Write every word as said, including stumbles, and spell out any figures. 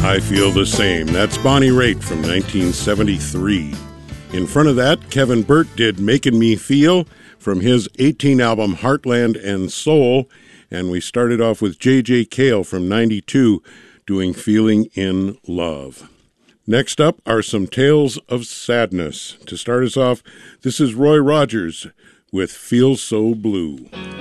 I Feel the Same. That's Bonnie Raitt from nineteen seventy-three. In front of that, Kevin Burt did Makin' Me Feel from his eighteen album Heartland and Soul. And we started off with J J. Cale from ninety-two doing Feeling in Love. Next up are some tales of sadness. To start us off, this is Roy Rogers with Feel So Blue.